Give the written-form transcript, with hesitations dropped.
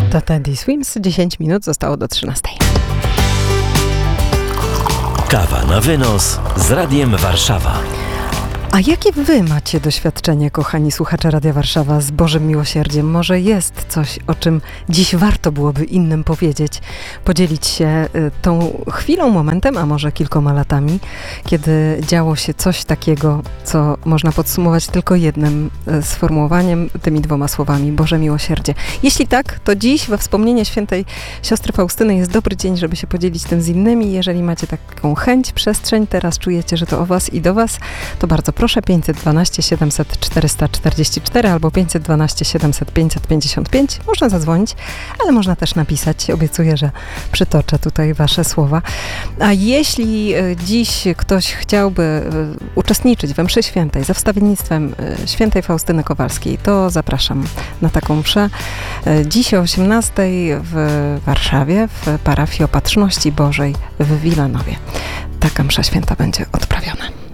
To Teddy Swims, 10 minut zostało do 13. Kawa na wynos z Radiem Warszawa. A jakie wy macie doświadczenie, kochani słuchacze Radia Warszawa, z Bożym Miłosierdziem? Może jest coś, o czym dziś warto byłoby innym powiedzieć, podzielić się tą chwilą, momentem, a może kilkoma latami, kiedy działo się coś takiego, co można podsumować tylko jednym sformułowaniem, tymi dwoma słowami: Boże Miłosierdzie. Jeśli tak, to dziś we wspomnienie świętej siostry Faustyny jest dobry dzień, żeby się podzielić tym z innymi. Jeżeli macie taką chęć, przestrzeń, teraz czujecie, że to o was i do was, to bardzo proszę, 512 700 444 albo 512 700 555. Można zadzwonić, ale można też napisać. Obiecuję, że przytoczę tutaj wasze słowa. A jeśli dziś ktoś chciałby uczestniczyć we mszy świętej za wstawiennictwem świętej Faustyny Kowalskiej, to zapraszam na taką mszę. Dziś o 18 w Warszawie, w parafii Opatrzności Bożej w Wilanowie. Taka msza święta będzie odprawiona.